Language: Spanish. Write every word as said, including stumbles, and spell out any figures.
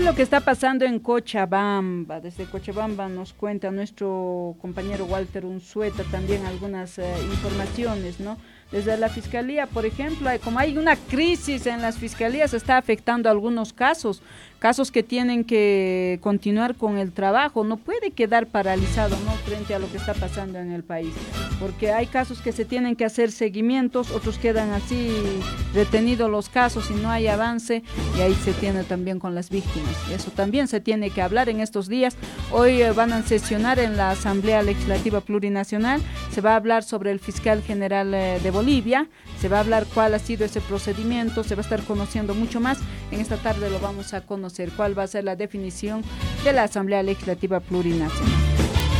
es lo que está pasando en Cochabamba? Desde Cochabamba nos cuenta nuestro compañero Walter Unzueta también algunas eh, informaciones, ¿no? Desde la Fiscalía, por ejemplo, hay, como hay una crisis en las fiscalías, está afectando algunos casos, casos que tienen que continuar con el trabajo, no puede quedar paralizado, ¿no?, frente a lo que está pasando en el país, porque hay casos que se tienen que hacer seguimientos, otros quedan así detenidos los casos y no hay avance, y ahí se tiene también con las víctimas, y eso también se tiene que hablar en estos días. Hoy eh, van a sesionar en la Asamblea Legislativa Plurinacional, se va a hablar sobre el fiscal general eh, de Bolivia, se va a hablar cuál ha sido ese procedimiento, se va a estar conociendo mucho más. En esta tarde lo vamos a conocer, cuál va a ser la definición de la Asamblea Legislativa Plurinacional.